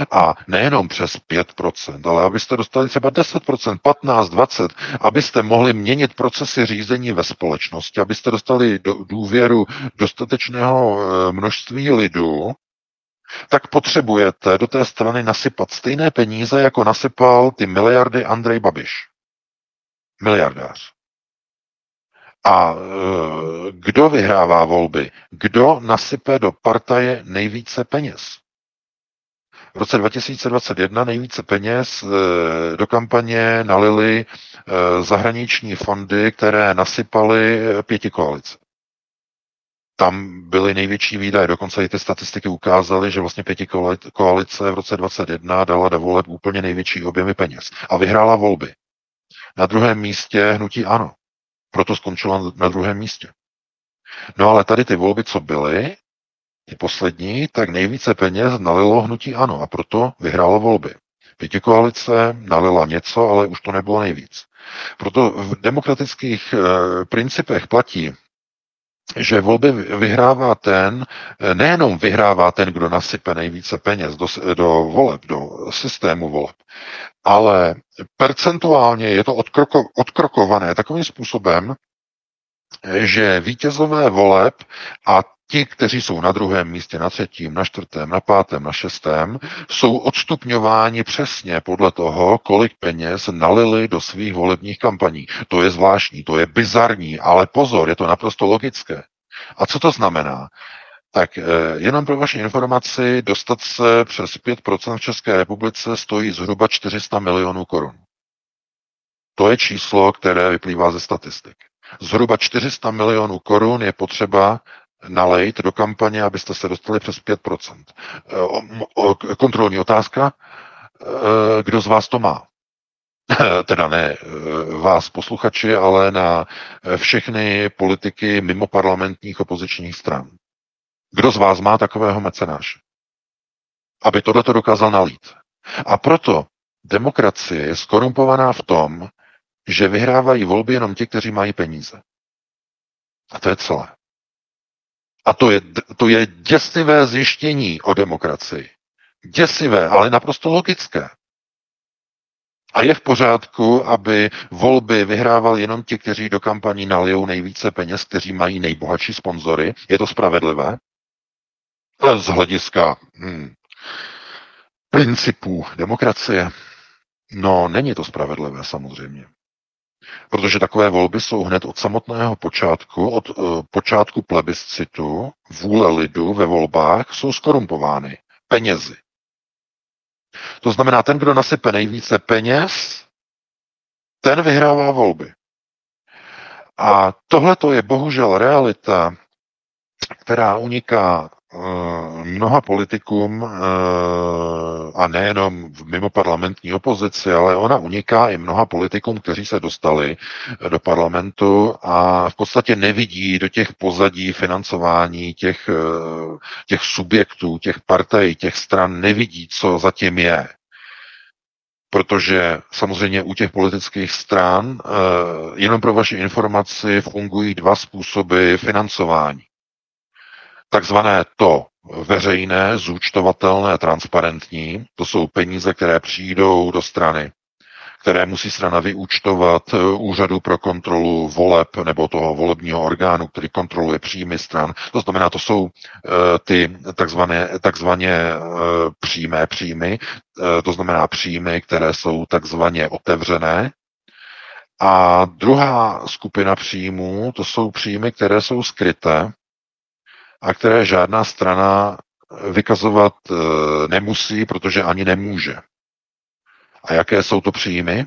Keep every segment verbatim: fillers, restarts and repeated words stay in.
A nejenom přes pět procent, ale abyste dostali třeba deset procent, patnáct, dvacet, abyste mohli měnit procesy řízení ve společnosti, abyste dostali do, důvěru dostatečného množství lidu, tak potřebujete do té strany nasypat stejné peníze, jako nasypal ty miliardy Andrej Babiš. Miliardář. A e, kdo vyhrává volby? Kdo nasype do partaje nejvíce peněz? V roce dva tisíce dvacet jedna nejvíce peněz e, do kampaně nalily e, zahraniční fondy, které nasypaly pětikoalice. Tam byly největší výdaje, dokonce i ty statistiky ukázaly, že vlastně pětikoalice v roce dvacet jedna dala do voleb úplně největší objemy peněz a vyhrála volby. Na druhém místě hnutí ANO. Proto skončila na druhém místě. No ale tady ty volby, co byly, ty poslední, tak nejvíce peněz nalilo hnutí ANO a proto vyhrálo volby. Pětikoalice nalila něco, ale už to nebylo nejvíc. Proto v demokratických e, principech platí, že volby vyhrává ten, nejenom vyhrává ten, kdo nasype nejvíce peněz do, do voleb, do systému voleb, ale percentuálně je to odkroko, odkrokované takovým způsobem, že vítězové voleb a ti, kteří jsou na druhém místě, na třetím, na čtvrtém, na pátém, na šestém, jsou odstupňováni přesně podle toho, kolik peněz nalili do svých volebních kampaní. To je zvláštní, to je bizarní, ale pozor, je to naprosto logické. A co to znamená? Tak jenom pro vaši informaci, dostat se přes pět procent v České republice stojí zhruba čtyři sta milionů korun. To je číslo, které vyplývá ze statistik. Zhruba čtyři sta milionů korun je potřeba nalejt do kampaně, abyste se dostali přes pět procent. Kontrolní otázka, kdo z vás to má? Teda ne vás posluchači, ale na všechny politiky mimo parlamentních opozičních stran. Kdo z vás má takového mecenáše? Aby tohleto dokázal nalít. A proto demokracie je skorumpovaná v tom, že vyhrávají volby jenom ti, kteří mají peníze. A to je celé. A to je, to je děsivé zjištění o demokracii. Děsivé, ale naprosto logické. A je v pořádku, aby volby vyhrávali jenom ti, kteří do kampaní nalijou nejvíce peněz, kteří mají nejbohatší sponzory. Je to spravedlivé? Z hlediska hmm, principů demokracie. No, není to spravedlivé samozřejmě. Protože takové volby jsou hned od samotného počátku, od uh, počátku plebiscitu, vůle lidu ve volbách jsou skorumpovány penězi. To znamená, ten, kdo nasype nejvíce peněz, ten vyhrává volby. A tohle to je bohužel realita, která uniká uh, mnoha politikům, uh, a nejenom v mimoparlamentní opozici, ale ona uniká i mnoha politikům, kteří se dostali do parlamentu a v podstatě nevidí do těch pozadí financování těch, uh, těch subjektů, těch partají, těch stran, nevidí, co zatím je. Protože samozřejmě u těch politických stran, uh, jenom pro vaši informaci, fungují dva způsoby financování. Takzvané to veřejné, zúčtovatelné, transparentní, to jsou peníze, které přijdou do strany, které musí strana vyúčtovat úřadu pro kontrolu voleb nebo toho volebního orgánu, který kontroluje příjmy stran. To znamená, to jsou uh, ty takzvané, takzvaně uh, přímé příjmy, uh, to znamená příjmy, které jsou takzvaně otevřené. A druhá skupina příjmů, to jsou příjmy, které jsou skryté, a které žádná strana vykazovat e, nemusí, protože ani nemůže. A jaké jsou to příjmy?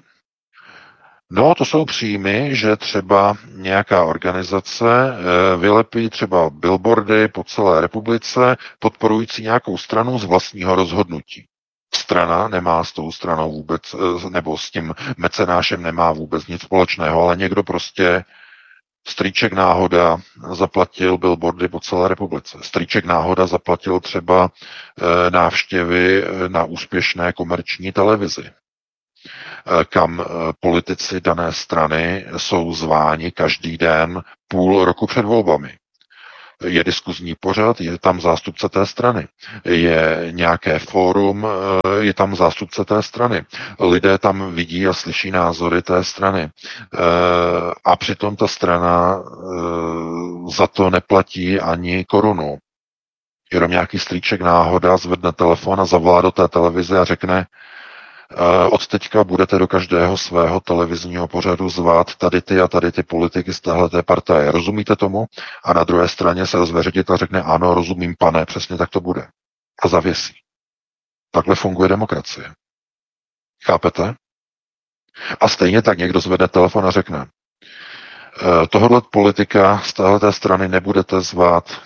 No, to jsou příjmy, že třeba nějaká organizace e, vylepí třeba billboardy po celé republice podporující nějakou stranu z vlastního rozhodnutí. Strana nemá s tou stranou vůbec, e, nebo s tím mecenášem nemá vůbec nic společného, ale někdo prostě strýček náhoda zaplatil billboardy po celé republice. Strýček náhoda zaplatil třeba e, návštěvy na úspěšné komerční televizi, e, kam e, politici dané strany jsou zváni každý den půl roku před volbami. Je diskuzní pořad, je tam zástupce té strany. Je nějaké fórum, je tam zástupce té strany. Lidé tam vidí a slyší názory té strany. A přitom ta strana za to neplatí ani korunu. Jenom nějaký strýček náhoda zvedne telefon a zavolá do té televize a řekne: od teďka budete do každého svého televizního pořadu zvát tady ty a tady ty politiky z téhleté partaje. Rozumíte tomu? A na druhé straně se rozve ředitel a řekne: ano, rozumím, pane, přesně tak to bude. A zavěsí. Takhle funguje demokracie. Chápete? A stejně tak někdo zvedne telefon a řekne: tohle politika z téhleté strany nebudete zvát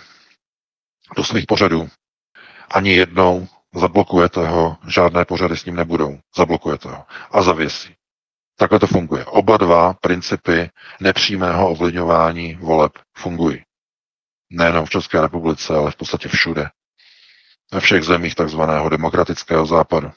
do svých pořadů. Ani jednou. Zablokujete ho, žádné pořady s ním nebudou. Zablokujete ho a zavěsí. Takhle to funguje. Oba dva principy nepřímého ovlivňování voleb fungují. Nejenom v České republice, ale v podstatě všude. Ve všech zemích takzvaného demokratického západu.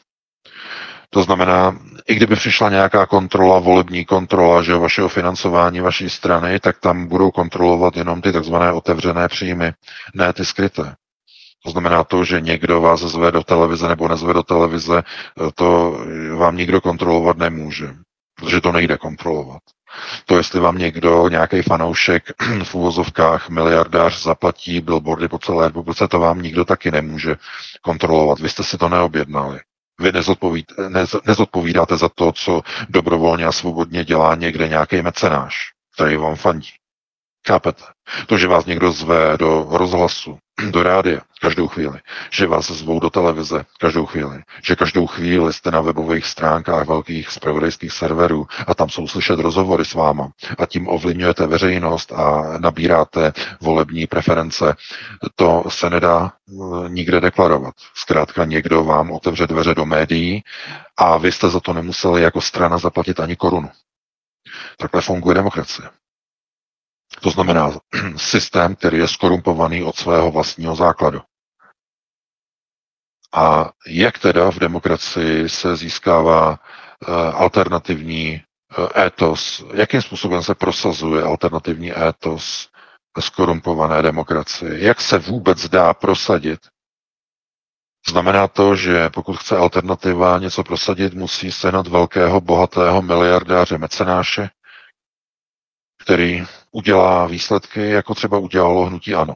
To znamená, i kdyby přišla nějaká kontrola, volební kontrola, že vašeho financování vaší strany, tak tam budou kontrolovat jenom ty takzvané otevřené příjmy, ne ty skryté. To znamená to, že někdo vás zve do televize nebo nezve do televize, to vám nikdo kontrolovat nemůže, protože to nejde kontrolovat. To, jestli vám někdo, nějaký fanoušek v uvozovkách miliardář zaplatí billboardy po celé republice, to vám nikdo taky nemůže kontrolovat. Vy jste si to neobjednali. Vy nezodpovíd, nez, nezodpovídáte za to, co dobrovolně a svobodně dělá někde nějaký mecenáš, který vám fandí. Chápete? To, že vás někdo zve do rozhlasu, do rádia každou chvíli, že vás zvou do televize každou chvíli, že každou chvíli jste na webových stránkách velkých zpravodajských serverů a tam jsou slyšet rozhovory s váma a tím ovlivňujete veřejnost a nabíráte volební preference, to se nedá nikde deklarovat. Zkrátka někdo vám otevře dveře do médií a vy jste za to nemuseli jako strana zaplatit ani korunu. Takhle funguje demokracie. To znamená systém, který je skorumpovaný od svého vlastního základu. A jak teda v demokracii se získává uh, alternativní uh, étos, jakým způsobem se prosazuje alternativní étos ve skorumpované demokracii? Jak se vůbec dá prosadit? Znamená to, že pokud chce alternativa něco prosadit, musí sehnat velkého, bohatého miliardáře mecenáše, který udělá výsledky, jako třeba udělalo hnutí ANO.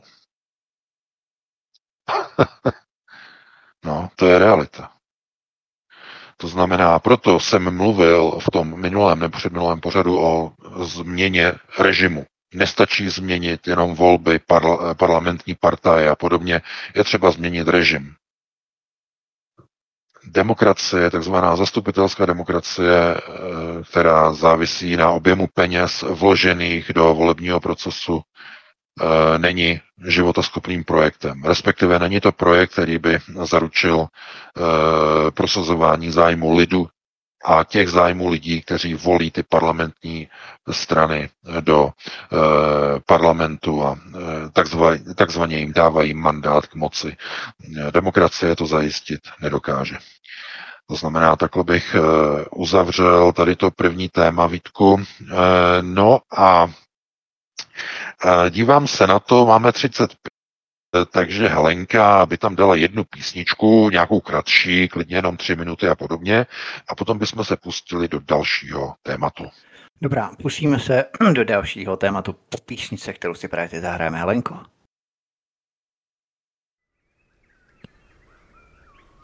No, to je realita. To znamená, proto jsem mluvil v tom minulém nebo předminulém pořadu o změně režimu. Nestačí změnit jenom volby, parla, parlamentní partaje a podobně. Je třeba změnit režim. Demokracie, takzvaná zastupitelská demokracie, která závisí na objemu peněz vložených do volebního procesu, není životaschopným projektem. Respektive není to projekt, který by zaručil prosazování zájmu lidu a těch zájmů lidí, kteří volí ty parlamentní strany do parlamentu a takzvaně, takzvaně jim dávají mandát k moci. Demokracie to zajistit nedokáže. To znamená, takhle bych uzavřel tady to první téma, Vítku. No a dívám se na to, máme třicet pět, takže Helenka by tam dala jednu písničku, nějakou kratší, klidně jenom tři minuty a podobně, a potom bychom se pustili do dalšího tématu. Dobrá, pustíme se do dalšího tématu po písnice, kterou si právě zahrajeme. Helenko.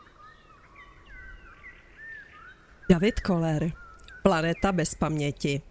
David Koller, Planeta bez paměti.